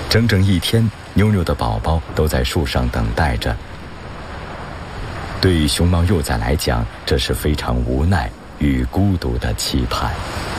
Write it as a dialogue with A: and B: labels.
A: 整整一天，妞妞的宝宝都在树上等待着。对于熊猫幼崽来讲，这是非常无奈与孤独的期盼。